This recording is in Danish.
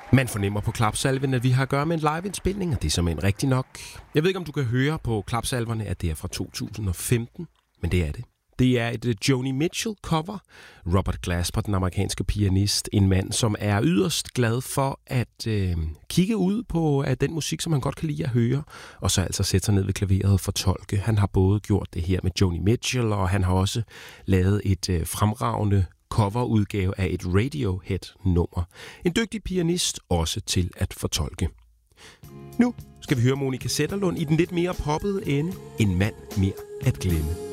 Man fornemmer på klapsalven, at vi har at gøre med en liveindspilning, og det er simpelthen rigtigt nok. Jeg ved ikke, om du kan høre på klapsalverne, at det er fra 2015, men det er det. Det er et Joni Mitchell-cover. Robert Glasper, den amerikanske pianist, en mand, som er yderst glad for at kigge ud på den musik, som han godt kan lide at høre, og så altså sætte sig ned ved klaveret og fortolke. Han har både gjort det her med Joni Mitchell, og han har også lavet et fremragende coverudgave af et Radiohead-nummer. En dygtig pianist også til at fortolke. Nu skal vi høre Monica Zetterlund i den lidt mere poppede ende. En mand mere at glemme.